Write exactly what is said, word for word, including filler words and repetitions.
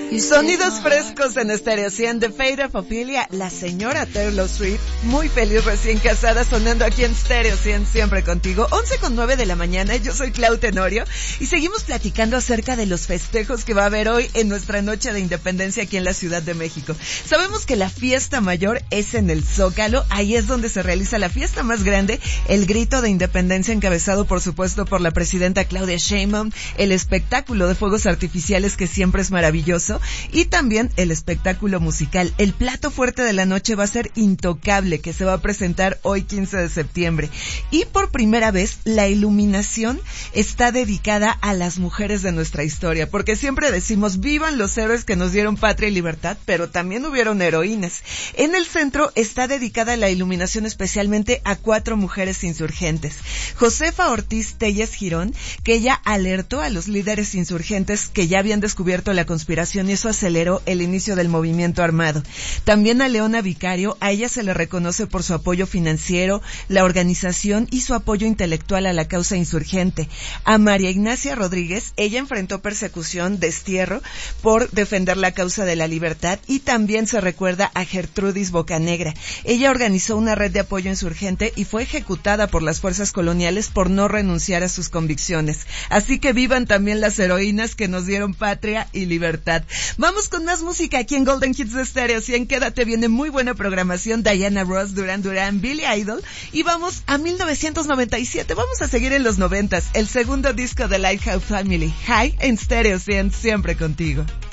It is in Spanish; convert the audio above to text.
Sonidos frescos en Stereo cien de Fate of Ophelia, la señora Taylor Swift, muy feliz recién casada, sonando aquí en Stereo cien, siempre contigo. once con nueve de la mañana, yo soy Clau Tenorio y seguimos platicando acerca de los festejos que va a haber hoy en nuestra noche de independencia aquí en la Ciudad de México. Sabemos que la fiesta mayor es en el Zócalo, ahí es donde se realiza la fiesta más grande, el grito de independencia encabezado por supuesto por la presidenta Claudia Sheinbaum, el espectáculo de fuegos artificiales que siempre es maravilloso, y también el espectáculo musical. El plato fuerte de la noche va a ser Intocable, que se va a presentar hoy quince de septiembre. Y por primera vez, la iluminación está dedicada a las mujeres de nuestra historia, porque siempre decimos, vivan los héroes que nos dieron patria y libertad, pero también hubieron heroínas. En el centro está dedicada la iluminación especialmente a cuatro mujeres insurgentes. Josefa Ortiz Telles Girón, que ella alertó a los líderes insurgentes que ya habían descubierto la conspiración y eso aceleró el inicio del movimiento armado. También a Leona Vicario, a ella se le reconoce por su apoyo financiero, la organización y su apoyo intelectual a la causa insurgente. A María Ignacia Rodríguez, ella enfrentó persecución, destierro, por defender la causa de la libertad, y también se recuerda a Gertrudis Bocanegra. Ella organizó una red de apoyo insurgente y fue ejecutada por las fuerzas coloniales por no renunciar a sus convicciones. Así que vivan también las heroínas que nos dieron patria y libertad. Vamos con más música aquí en Golden Hits de Stereo cien. Quédate, viene muy buena programación. Diana Ross, Duran Duran, Billy Idol. Y vamos a mil novecientos noventa y siete. Vamos a seguir en los noventas. El segundo disco de Lighthouse Family. High en Stereo cien, siempre contigo.